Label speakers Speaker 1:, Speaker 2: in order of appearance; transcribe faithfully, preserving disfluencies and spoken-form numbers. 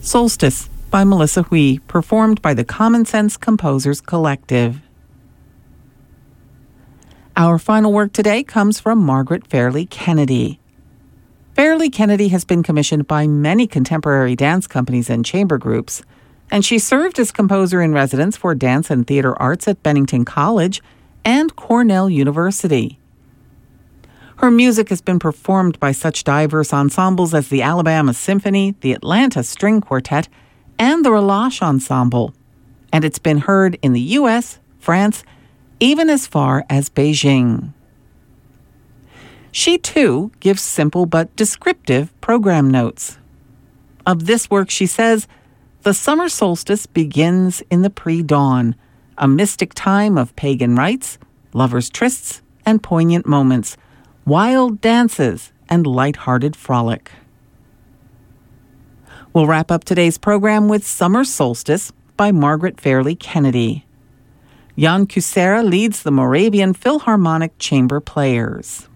Speaker 1: Solstice by Melissa Hui, performed by the Common Sense Composers Collective. Our final work today comes from Margaret Fairley Kennedy. Fairley Kennedy has been commissioned by many contemporary dance companies and chamber groups, and she served as composer in residence for dance and theater arts at Bennington College and Cornell University. Her music has been performed by such diverse ensembles as the Alabama Symphony, the Atlanta String Quartet, and the Relâche Ensemble, and it's been heard in the U S, France, even as far as Beijing. She, too, gives simple but descriptive program notes. Of this work, she says, "The summer solstice begins in the pre-dawn, a mystic time of pagan rites, lovers' trysts, and poignant moments, wild dances, and light-hearted frolic." We'll wrap up today's program with Summer Solstice by Margaret Fairley Kennedy. Jan Kucera leads the Moravian Philharmonic Chamber Players.